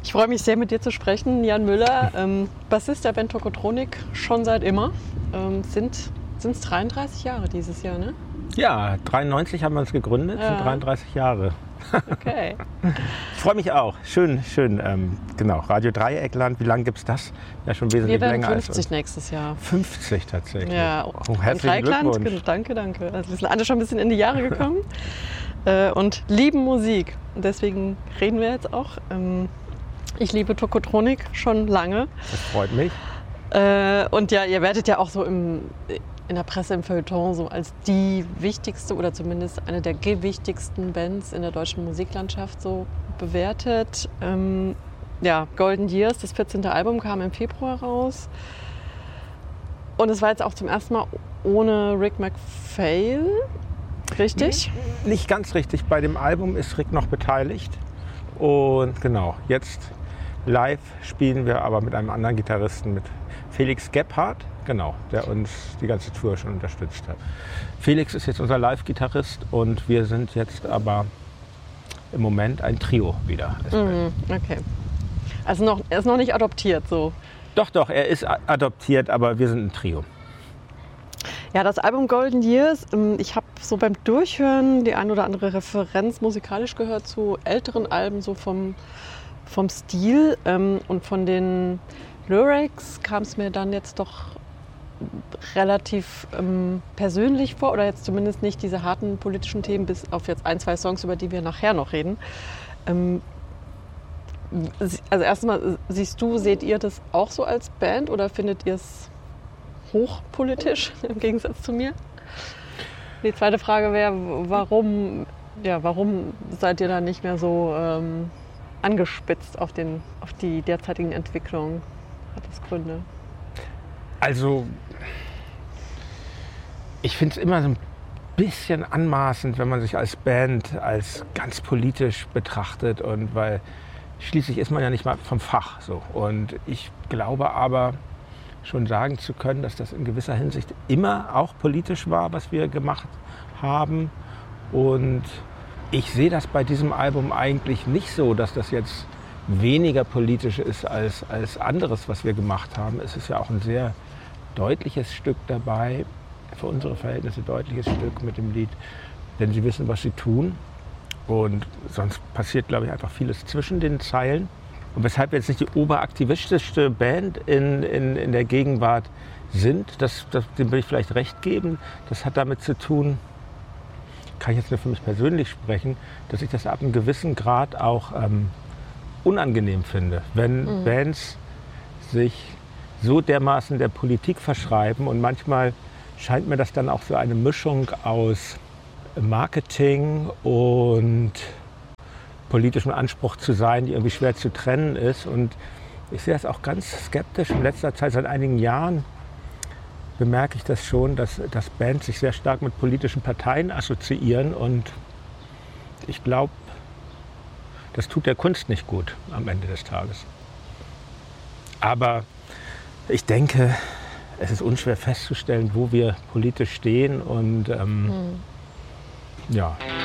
Ich freue mich sehr, mit dir zu sprechen, Jan Müller, Bassist der Band Tokotronik schon seit immer. Sind es 33 Jahre dieses Jahr, ne? Ja, 93 haben wir uns gegründet, sind 33 Jahre. Okay. Ich freue mich auch. Schön, genau. Radio Dreieckland, wie lange gibt es das? Ja, schon wesentlich länger. Wir werden 50 nächstes Jahr. 50 tatsächlich. Ja, herzlichen Glückwunsch. Danke. Also wir sind alle schon ein bisschen in die Jahre gekommen und lieben Musik. Und deswegen reden wir jetzt auch. Ich liebe Tokotronik schon lange. Das freut mich. Und ja, ihr werdet ja auch so in der Presse, im Feuilleton so als die wichtigste oder zumindest eine der gewichtigsten Bands in der deutschen Musiklandschaft so bewertet. Golden Years, das 14. Album, kam im Februar raus. Und es war jetzt auch zum ersten Mal ohne Rick MacPhail, richtig? Nicht ganz richtig. Bei dem Album ist Rick noch beteiligt. Und genau, jetzt live spielen wir aber mit einem anderen Gitarristen, mit Felix Gebhardt, genau, der uns die ganze Tour schon unterstützt hat. Felix ist jetzt unser Live-Gitarrist und wir sind jetzt aber im Moment ein Trio wieder. Okay. Also er ist noch nicht adoptiert so? Doch, er ist adoptiert, aber wir sind ein Trio. Ja, das Album Golden Years, ich habe so beim Durchhören die ein oder andere Referenz musikalisch gehört zu älteren Alben, so vom Stil und von den Lyrics kam es mir dann jetzt doch relativ persönlich vor, oder jetzt zumindest nicht diese harten politischen Themen, bis auf jetzt 1, 2 Songs, über die wir nachher noch reden. Also erstmal, seht ihr das auch so als Band oder findet ihr es hochpolitisch im Gegensatz zu mir? Die zweite Frage wäre, warum seid ihr da nicht mehr so angespitzt auf die derzeitigen Entwicklungen? Hat das Gründe? Also, ich finde es immer so ein bisschen anmaßend, wenn man sich als Band als ganz politisch betrachtet, und weil schließlich ist man ja nicht mal vom Fach so. Und ich glaube aber schon sagen zu können, dass das in gewisser Hinsicht immer auch politisch war, was wir gemacht haben. Und ich sehe das bei diesem Album eigentlich nicht so, dass das jetzt weniger politisch ist als anderes, was wir gemacht haben. Es ist ja auch ein sehr deutliches Stück dabei, für unsere Verhältnisse deutliches Stück mit dem Lied, denn sie wissen, was sie tun. Und sonst passiert, glaube ich, einfach vieles zwischen den Zeilen. Und weshalb wir jetzt nicht die oberaktivistischste Band in der Gegenwart sind, dem will ich vielleicht recht geben. Das hat damit zu tun, kann ich jetzt nur für mich persönlich sprechen, dass ich das ab einem gewissen Grad auch unangenehm finde, wenn Bands sich so dermaßen der Politik verschreiben, und manchmal scheint mir das dann auch so eine Mischung aus Marketing und politischem Anspruch zu sein, die irgendwie schwer zu trennen ist. Und ich sehe das auch ganz skeptisch. In letzter Zeit, seit einigen Jahren, bemerke ich das schon, dass Bands sich sehr stark mit politischen Parteien assoziieren, und ich glaube, das tut der Kunst nicht gut am Ende des Tages. Aber ich denke, es ist unschwer festzustellen, wo wir politisch stehen, und ja.